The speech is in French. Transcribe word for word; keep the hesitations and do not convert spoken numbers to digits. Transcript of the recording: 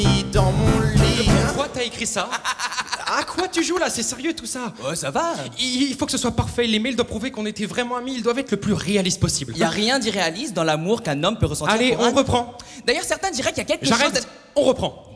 dans mon lit. Pourquoi t'as écrit ça? À quoi tu joues là? C'est sérieux tout ça? Ouais, ça va. Il faut que ce soit parfait. Les mails doivent prouver qu'on était vraiment amis. Ils doivent être le plus réaliste possible. Y a rien d'irréaliste dans l'amour qu'un homme peut ressentir. Allez, pour on un... reprend. D'ailleurs, certains diraient qu'il y a quelque J'arrête. chose... On reprend.